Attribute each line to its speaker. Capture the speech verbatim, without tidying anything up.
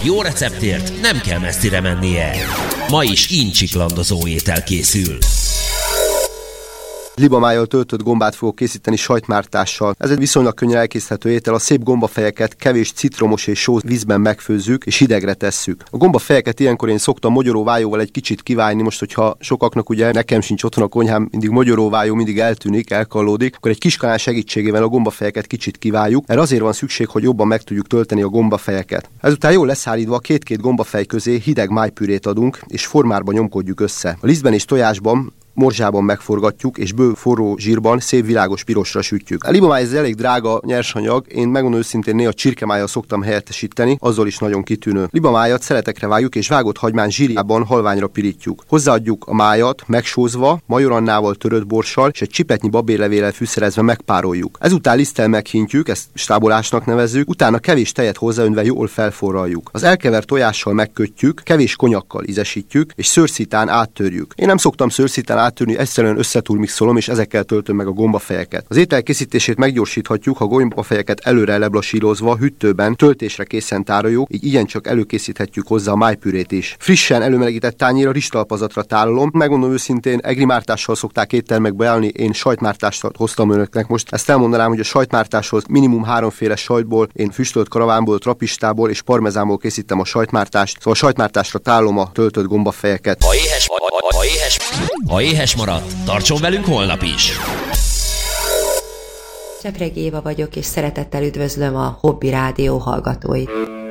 Speaker 1: Jó receptért nem kell messzire mennie. Ma is incsiklandozó étel készül.
Speaker 2: Libamájjal töltött gombát fogok készíteni sajtmártással. Ez egy viszonylag könnyen elkészíthető étel. A szép gombafejeket kevés citromos és sós vízben megfőzzük és hidegre tesszük. A gombafejeket ilyenkor én szoktam mogyoróvájóval egy kicsit kiválni. Most, hogyha sokaknak, ugye nekem sincs otthon a konyhám, mindig mogyoróvájó mindig eltűnik, elkallódik, akkor egy kis kanál segítségével a gombafejeket kicsit kiváljuk. Erre azért van szükség, hogy jobban meg tudjuk tölteni a gombafejeket. Ezután jól leszárítva két-két gombafej közé hideg májpürét adunk és formárba nyomkodjuk össze. A lisztben és tojásban morzsában megforgatjuk, és bő forró zsírban szép világos pirosra sütjük. A libamáj ez elég drága nyersanyag, én megmondom őszintén néha csirkemájjal szoktam helyettesíteni, azzal is nagyon kitűnő. Libamájat szeletekre vágjuk, és vágott hagymán zsírjában halványra pirítjuk. Hozzáadjuk a májat megsózva, majorannával, törött borssal, és egy csipetnyi babérlevéllel fűszerezve megpároljuk. Ezután liszttel meghintjük, ezt stábolásnak nevezzük, utána kevés tejet hozzáönve jól felforraljuk. Az elkevert tojással megkötjük, kevés konyakkal ízesítjük, és szőrszitán áttörjük. Én nem szoktam szőrszitán áttörni, egyszerűen összetúlmixolom, és ezekkel töltöm meg a gombafejeket. Az étel készítését meggyorsíthatjuk, ha gombafejeket előre leblasírozva, hűtőben, töltésre készen tároljuk, így igencsak előkészíthetjük hozzá a májpürét is. Frissen előmelegített tányérra, rizstalpazatra tárolom. Megmondom őszintén, egrimártással szokták éttermekbe ajánlani, én sajtmártást hoztam önöknek most. Ezt elmondanám, hogy a sajtmártáshoz minimum háromféle sajtból, én füstölt karavánból, trapistából és parmezánból készítem a sajtmártást. Szóval a sajtmártásra tárolom a töltött gombafejeket.
Speaker 1: Ha éhes, ha, ha éhes, ha éhes maradt, tartson velünk holnap is!
Speaker 3: Csepregi Éva vagyok, és szeretettel üdvözlöm a Hobby Rádió hallgatóit.